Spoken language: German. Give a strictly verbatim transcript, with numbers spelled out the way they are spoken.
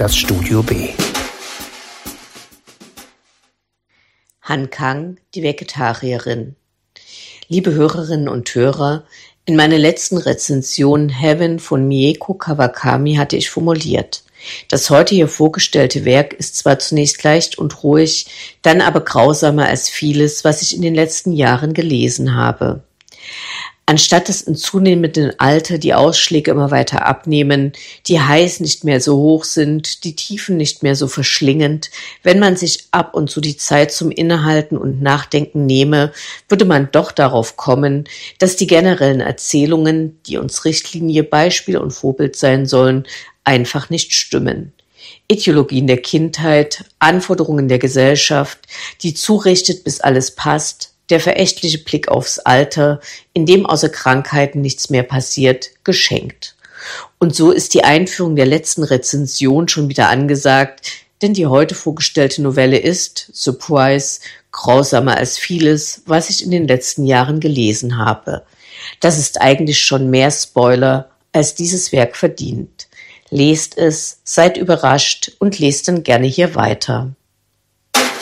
das Studio B. Han Kang, die Vegetarierin. Liebe Hörerinnen und Hörer, in meiner letzten Rezension Heaven von Mieko Kawakami hatte ich formuliert: Das heute hier vorgestellte Werk ist zwar zunächst leicht und ruhig, dann aber grausamer als vieles, was ich in den letzten Jahren gelesen habe. Anstatt dass in zunehmendem Alter die Ausschläge immer weiter abnehmen, die Highs nicht mehr so hoch sind, die Tiefen nicht mehr so verschlingend, wenn man sich ab und zu die Zeit zum Innehalten und Nachdenken nehme, würde man doch darauf kommen, dass die generellen Erzählungen, die uns Richtlinie, Beispiel und Vorbild sein sollen, einfach nicht stimmen. Ideologien der Kindheit, Anforderungen der Gesellschaft, die zurichtet, bis alles passt, der verächtliche Blick aufs Alter, in dem außer Krankheiten nichts mehr passiert, geschenkt. Und so ist die Einführung der letzten Rezension schon wieder angesagt, denn die heute vorgestellte Novelle ist, Surprise, grausamer als vieles, was ich in den letzten Jahren gelesen habe. Das ist eigentlich schon mehr Spoiler, als dieses Werk verdient. Lest es, seid überrascht und lest dann gerne hier weiter.